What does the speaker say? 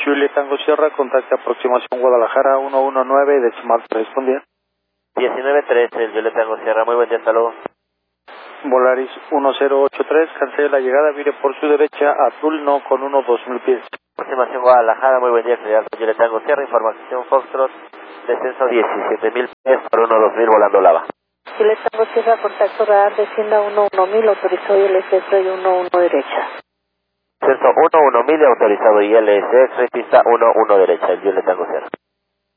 Juliet Tango Sierra, contacte aproximación Guadalajara 119, decimal 3, buen día. 1913, el Juliet Tango Sierra, muy buen día, hasta luego. Volaris 1083, cancele la llegada, mire por su derecha, azul no con 2000 pies. Aproximación Guadalajara, muy buen día, señor Juliet Tango Sierra, información Foxtrot, descenso 17.000 pies por 12000 volando lava. Juliet Tango Sierra, contacto radar, descienda 11000, autorizó ILS y 11 derecha. Descenso 11000, autorizado ILS, pista 11 derecha, el Juliet Tango Sierra.